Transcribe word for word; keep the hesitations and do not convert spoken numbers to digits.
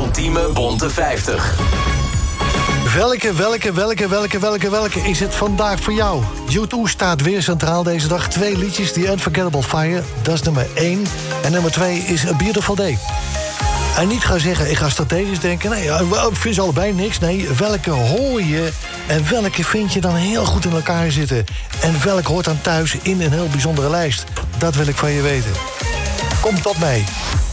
ultieme bonte vijftig. Welke, welke, welke, welke, welke, welke is het vandaag voor jou? U twee staat weer centraal deze dag. Twee liedjes, The Unforgettable Fire, dat is nummer één. En nummer twee is A Beautiful Day. En niet gaan zeggen, ik ga strategisch denken. Nee, ik vind ze allebei niks. Nee, welke hoor je en welke vind je dan heel goed in elkaar zitten? En welke hoort dan thuis in een heel bijzondere lijst? Dat wil ik van je weten. Kom tot mij.